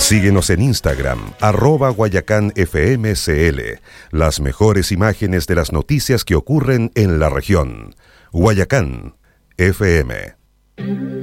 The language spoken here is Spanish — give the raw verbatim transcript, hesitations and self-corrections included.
Síguenos en Instagram, arroba Guayacán F M C L. Las mejores imágenes de las noticias que ocurren en la región. Guayacán F M.